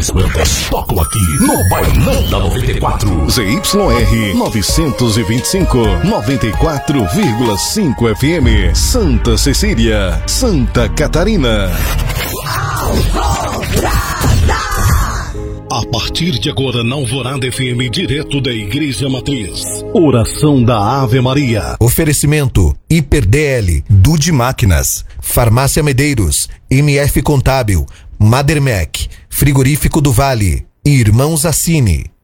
melhores bandas tocam aqui no Bailão da 94. ZYR 925, 94,5 FM. Santa Cecília, Santa Catarina. A partir de agora, na Alvorada FM, direto da Igreja Matriz. Oração da Ave Maria. Oferecimento HiperDL, Dude Máquinas, Farmácia Medeiros, MF Contábil, Madermec, Frigorífico do Vale e Irmãos Assini.